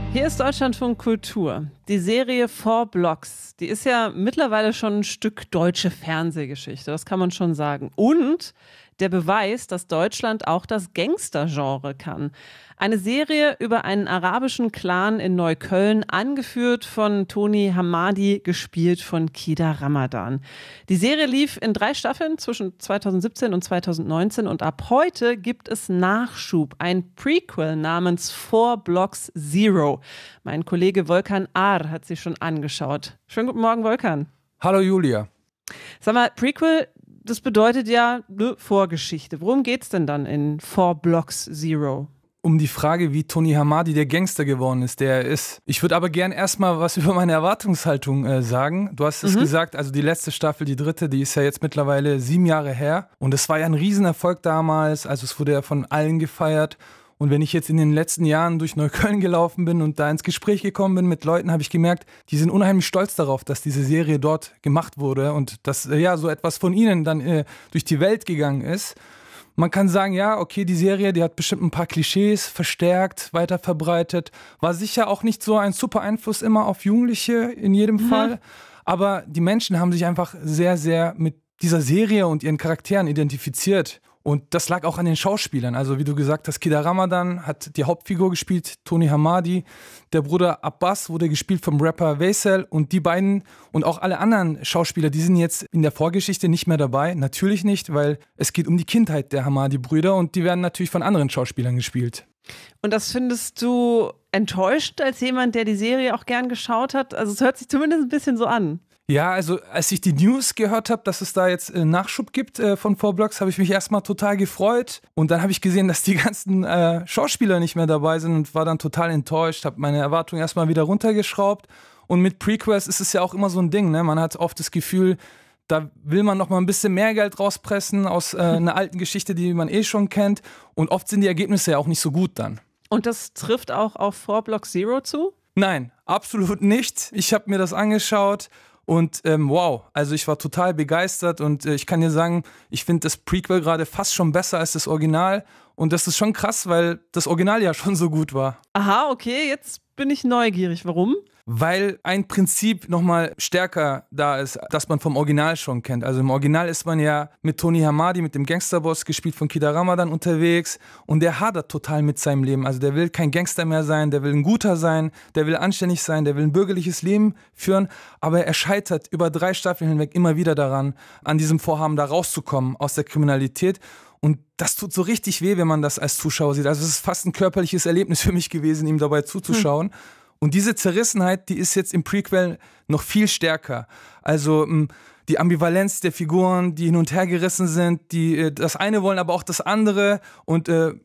Hier ist Deutschlandfunk Kultur. Die Serie Four Blocks, die ist ja mittlerweile schon ein Stück deutsche Fernsehgeschichte, das kann man schon sagen. Und der Beweis, dass Deutschland auch das Gangster-Genre kann. Eine Serie über einen arabischen Clan in Neukölln, angeführt von Tony Hamadi, gespielt von Kida Ramadan. Die Serie lief in 3 Staffeln zwischen 2017 und 2019 und ab heute gibt es Nachschub, ein Prequel namens Four Blocks Zero. Mein Kollege Volkan Ar hat sich schon angeschaut. Schönen guten Morgen, Volkan. Hallo Julia. Sag mal, Prequel, das bedeutet ja eine Vorgeschichte. Worum geht's denn dann in Four Blocks Zero? Um die Frage, wie Tony Hamadi der Gangster geworden ist, der er ist. Ich würde aber gern erstmal was über meine Erwartungshaltung sagen. Du hast es gesagt, also die letzte Staffel, die 3., die ist ja jetzt mittlerweile 7 Jahre her. Und es war ja ein Riesenerfolg damals, also es wurde ja von allen gefeiert. Und wenn ich jetzt in den letzten Jahren durch Neukölln gelaufen bin und da ins Gespräch gekommen bin mit Leuten, habe ich gemerkt, die sind unheimlich stolz darauf, dass diese Serie dort gemacht wurde und dass ja so etwas von ihnen dann durch die Welt gegangen ist. Man kann sagen, ja, okay, die Serie, die hat bestimmt ein paar Klischees verstärkt, weiter verbreitet. War sicher auch nicht so ein super Einfluss immer auf Jugendliche in jedem Fall. Aber die Menschen haben sich einfach sehr, sehr mit dieser Serie und ihren Charakteren identifiziert. Und das lag auch an den Schauspielern. Also wie du gesagt hast, Kida Ramadan hat die Hauptfigur gespielt, Tony Hamadi. Der Bruder Abbas wurde gespielt vom Rapper Veysel. Und die beiden und auch alle anderen Schauspieler, die sind jetzt in der Vorgeschichte nicht mehr dabei. Natürlich nicht, weil es geht um die Kindheit der Hamadi-Brüder und die werden natürlich von anderen Schauspielern gespielt. Und das findest du enttäuschend als jemand, der die Serie auch gern geschaut hat? Also es hört sich zumindest ein bisschen so an. Ja, also als ich die News gehört habe, dass es da jetzt Nachschub gibt von Four Blocks, habe ich mich erstmal total gefreut. Und dann habe ich gesehen, dass die ganzen Schauspieler nicht mehr dabei sind und war dann total enttäuscht, habe meine Erwartungen erstmal wieder runtergeschraubt. Und mit Prequels ist es ja auch immer so ein Ding, ne? Man hat oft das Gefühl, da will man noch mal ein bisschen mehr Geld rauspressen aus einer alten Geschichte, die man eh schon kennt. Und oft sind die Ergebnisse ja auch nicht so gut dann. Und das trifft auch auf Four Blocks Zero zu? Nein, absolut nicht. Ich habe mir das angeschaut. Und wow, also ich war total begeistert und ich kann dir sagen, ich finde das Prequel gerade fast schon besser als das Original. Und das ist schon krass, weil das Original ja schon so gut war. Aha, okay, jetzt bin ich neugierig. Warum? Weil ein Prinzip nochmal stärker da ist, das man vom Original schon kennt. Also im Original ist man ja mit Tony Hamadi, mit dem Gangsterboss, gespielt von Kida Ramadan, unterwegs und der hadert total mit seinem Leben. Also der will kein Gangster mehr sein, der will ein Guter sein, der will anständig sein, der will ein bürgerliches Leben führen, aber er scheitert über 3 Staffeln hinweg immer wieder daran, an diesem Vorhaben da rauszukommen aus der Kriminalität. Und das tut so richtig weh, wenn man das als Zuschauer sieht. Also es ist fast ein körperliches Erlebnis für mich gewesen, ihm dabei zuzuschauen. Und diese Zerrissenheit, die ist jetzt im Prequel noch viel stärker. Also die Ambivalenz der Figuren, die hin und her gerissen sind, die das eine wollen, aber auch das andere und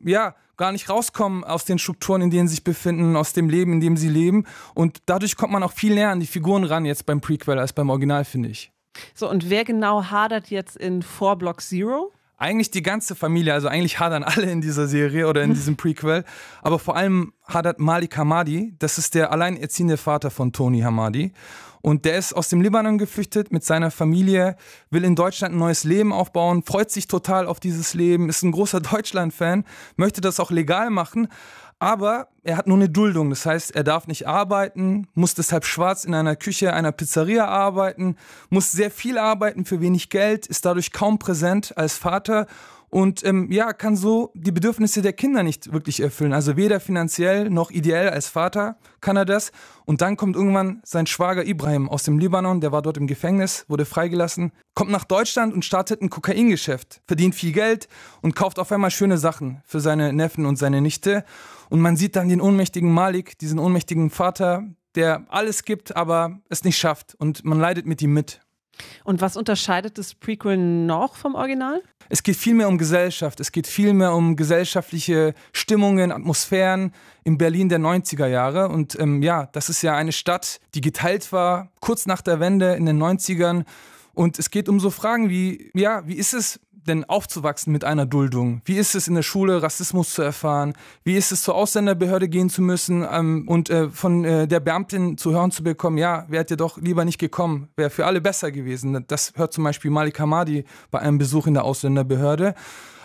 gar nicht rauskommen aus den Strukturen, in denen sie sich befinden, aus dem Leben, in dem sie leben. Und dadurch kommt man auch viel näher an die Figuren ran jetzt beim Prequel als beim Original, finde ich. So, und wer genau hadert jetzt in Four Blocks Zero? Eigentlich die ganze Familie, also eigentlich hadern alle in dieser Serie oder in diesem Prequel, aber vor allem hadert Malik Hamadi, das ist der alleinerziehende Vater von Tony Hamadi und der ist aus dem Libanon geflüchtet mit seiner Familie, will in Deutschland ein neues Leben aufbauen, freut sich total auf dieses Leben, ist ein großer Deutschland-Fan, möchte das auch legal machen, aber er hat nur eine Duldung, das heißt, er darf nicht arbeiten, muss deshalb schwarz in einer Küche einer Pizzeria arbeiten, muss sehr viel arbeiten für wenig Geld, ist dadurch kaum präsent als Vater und kann so die Bedürfnisse der Kinder nicht wirklich erfüllen. Also weder finanziell noch ideell als Vater kann er das. Und dann kommt irgendwann sein Schwager Ibrahim aus dem Libanon, der war dort im Gefängnis, wurde freigelassen, kommt nach Deutschland und startet ein Kokaingeschäft, verdient viel Geld und kauft auf einmal schöne Sachen für seine Neffen und seine Nichte. Und man sieht dann den ohnmächtigen Malik, diesen ohnmächtigen Vater, der alles gibt, aber es nicht schafft. Und man leidet mit ihm mit. Und was unterscheidet das Prequel noch vom Original? Es geht viel mehr um Gesellschaft, es geht viel mehr um gesellschaftliche Stimmungen, Atmosphären in Berlin der 90er Jahre. Und das ist ja eine Stadt, die geteilt war, kurz nach der Wende in den 90ern. Und es geht um so Fragen wie ist es denn aufzuwachsen mit einer Duldung? Wie ist es in der Schule, Rassismus zu erfahren? Wie ist es zur Ausländerbehörde gehen zu müssen und von der Beamtin zu hören zu bekommen, ja, wärt ihr doch lieber nicht gekommen, wäre für alle besser gewesen. Das hört zum Beispiel Malik Hamadi bei einem Besuch in der Ausländerbehörde.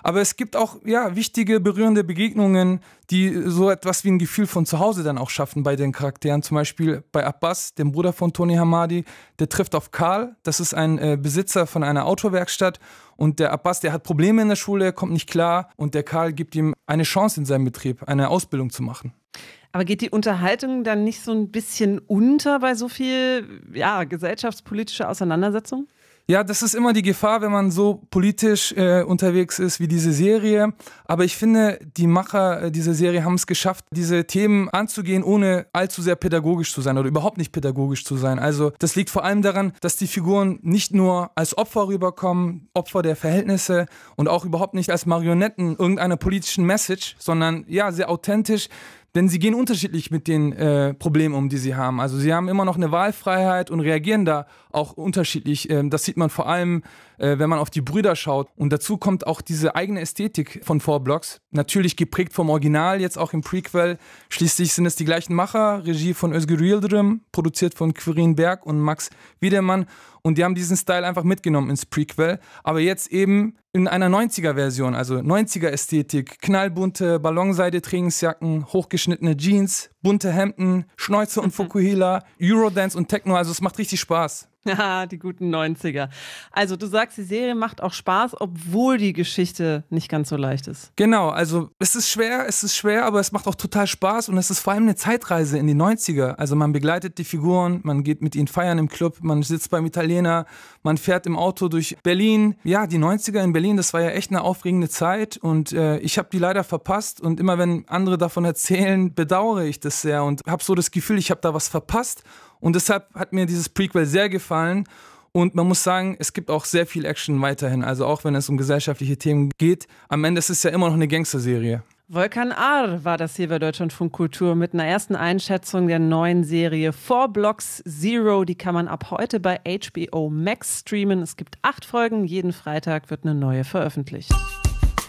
Aber es gibt auch wichtige, berührende Begegnungen, die so etwas wie ein Gefühl von zu Hause dann auch schaffen bei den Charakteren. Zum Beispiel bei Abbas, dem Bruder von Tony Hamadi, der trifft auf Karl, das ist ein Besitzer von einer Autowerkstatt. Und der Abbas, der hat Probleme in der Schule, kommt nicht klar. Und der Karl gibt ihm eine Chance in seinem Betrieb, eine Ausbildung zu machen. Aber geht die Unterhaltung dann nicht so ein bisschen unter bei so viel gesellschaftspolitischer Auseinandersetzung? Ja, das ist immer die Gefahr, wenn man so politisch unterwegs ist wie diese Serie. Aber ich finde, die Macher dieser Serie haben es geschafft, diese Themen anzugehen, ohne allzu sehr pädagogisch zu sein oder überhaupt nicht pädagogisch zu sein. Also das liegt vor allem daran, dass die Figuren nicht nur als Opfer rüberkommen, Opfer der Verhältnisse und auch überhaupt nicht als Marionetten irgendeiner politischen Message, sondern sehr authentisch. Denn sie gehen unterschiedlich mit den Problemen um, die sie haben. Also sie haben immer noch eine Wahlfreiheit und reagieren da auch unterschiedlich. Das sieht man vor allem, wenn man auf die Brüder schaut. Und dazu kommt auch diese eigene Ästhetik von 4 Blocks. Natürlich geprägt vom Original, jetzt auch im Prequel. Schließlich sind es die gleichen Macher. Regie von Özgür Yıldırım, produziert von Quirin Berg und Max Wiedemann. Und die haben diesen Style einfach mitgenommen ins Prequel. Aber jetzt eben in einer 90er-Version, also 90er-Ästhetik. Knallbunte Ballonseide-Trainingsjacken, hochgeschnittene Jeans, bunte Hemden, Schnäuze und Fukuhila, Eurodance und Techno. Also es macht richtig Spaß. Ja, die guten 90er. Also du sagst, die Serie macht auch Spaß, obwohl die Geschichte nicht ganz so leicht ist. Genau, also es ist schwer, aber es macht auch total Spaß und es ist vor allem eine Zeitreise in die 90er. Also man begleitet die Figuren, man geht mit ihnen feiern im Club, man sitzt beim Italiener, man fährt im Auto durch Berlin. Ja, die 90er in Berlin, das war ja echt eine aufregende Zeit und ich habe die leider verpasst und immer wenn andere davon erzählen, bedauere ich das sehr und habe so das Gefühl, ich habe da was verpasst. Und deshalb hat mir dieses Prequel sehr gefallen. Und man muss sagen, es gibt auch sehr viel Action weiterhin. Also auch wenn es um gesellschaftliche Themen geht. Am Ende ist es ja immer noch eine Gangsterserie. Volkan Ağar war das hier bei Deutschlandfunk Kultur mit einer ersten Einschätzung der neuen Serie 4 Blocks Zero. Die kann man ab heute bei HBO Max streamen. Es gibt 8 Folgen. Jeden Freitag wird eine neue veröffentlicht.